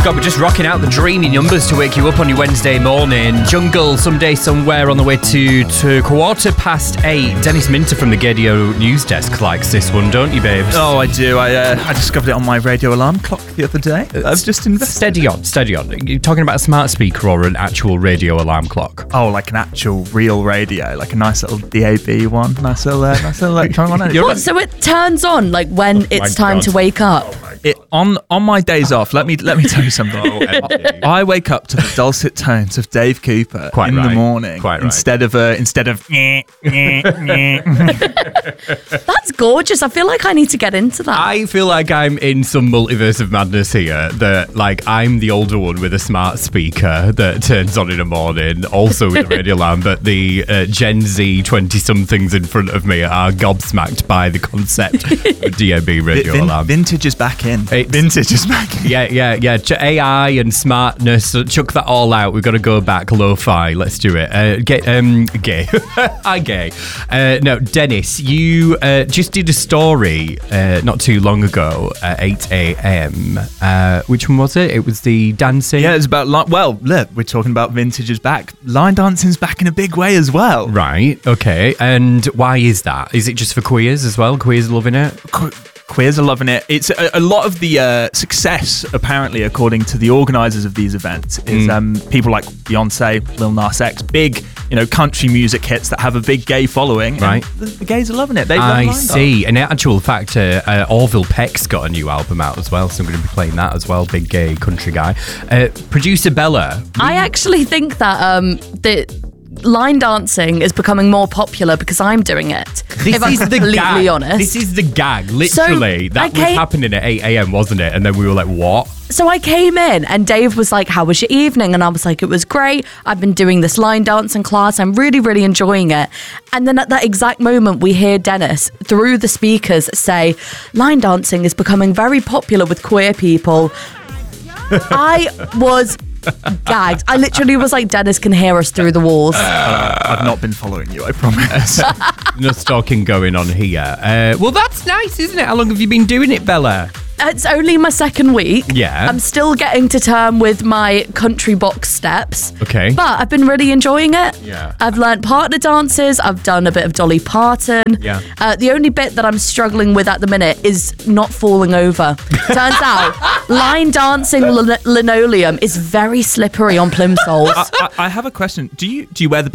God, we're just rocking out the dreamy numbers to wake you up on your Wednesday morning. Jungle, Someday Somewhere on the way to 8:15. Dennis Minter from the Gaydio News Desk likes this one, don't you, babes? Oh, I do. I discovered it on my radio alarm clock the other day. I've just invested. Steady on. Are you talking about a smart speaker or an actual radio alarm clock? Oh, like an actual real radio, like a nice little DAB one. Nice little electronic one. What? So it turns on like when it's time to wake up? On my days off, let me tell you something. I wake up to the dulcet tones of Dave Cooper in the morning. Instead of That's gorgeous. I feel like I need to get into that. I feel like I'm in some multiverse of madness here. That like I'm the older one with a smart speaker that turns on in the morning, also with a radio alarm. But the Gen Z 20-somethings in front of me are gobsmacked by the concept of DAB radio alarm. Vintage is back in. Vintage is back in. Yeah. AI and smartness, chuck that all out. We've got to go back lo-fi. Let's do it. Gay. Hi, gay. No, Dennis, you just did a story not too long ago at 8 a.m. Which one was it? It was the dancing? Yeah, it's about, look, we're talking about vintage is back. Line dancing's back in a big way as well. Right, okay. And why is that? Is it just for queers as well? Queers loving it? Queers are loving it. It's a lot of the success, apparently, according to the organisers of these events, is people like Beyonce, Lil Nas X, big, country music hits that have a big gay following. Right. The gays are loving it. I see. In actual fact, Orville Peck's got a new album out as well, so I'm going to be playing that as well. Big gay country guy. Producer Bella. I actually think that the line dancing is becoming more popular because I'm doing it. This if is I'm the completely gag. honest. This is the gag. Literally, So that was happening at 8 a.m, wasn't it? And then we were like, what? So I came in and Dave was like, how was your evening? And I was like, it was great. I've been doing this line dancing class. I'm really, really enjoying it. And then at that exact moment, we hear Dennis through the speakers say, line dancing is becoming very popular with queer people. I was gagged. I literally was like, Dennis can hear us through the walls. I've not been following you, I promise. No stalking going on here. Well, that's nice, isn't it? How long have you been doing it, Bella? It's only my second week. Yeah. I'm still getting to term with my country box steps. Okay. But I've been really enjoying it. Yeah. I've learnt partner dances. I've done a bit of Dolly Parton. Yeah. The only bit that I'm struggling with at the minute is not falling over. Turns out, line dancing linoleum is very slippery on plimsolls. I have a question. Do you wear the